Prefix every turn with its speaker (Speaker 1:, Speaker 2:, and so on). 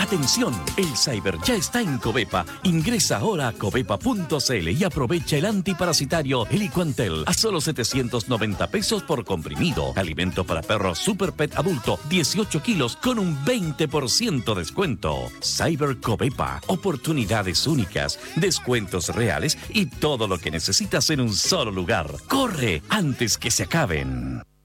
Speaker 1: Atención, el Cyber ya está en Covepa. Ingresa ahora a covepa.cl y aprovecha el antiparasitario Heliquantel a solo 790 pesos por comprimido. Alimento para perros Super Pet adulto, 18 kilos con un 20% descuento. Cyber Covepa, oportunidades únicas, descuentos reales y todo lo que necesitas en un solo lugar. ¡Corre antes que se acaben!